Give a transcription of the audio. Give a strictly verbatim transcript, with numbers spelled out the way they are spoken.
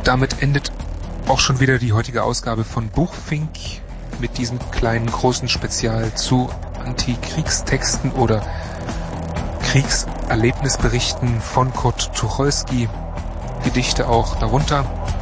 damit endet auch schon wieder die heutige Ausgabe von Buchfink mit diesem kleinen großen Spezial zu Antikriegstexten oder Kriegserlebnisberichten von Kurt Tucholsky, Gedichte auch darunter.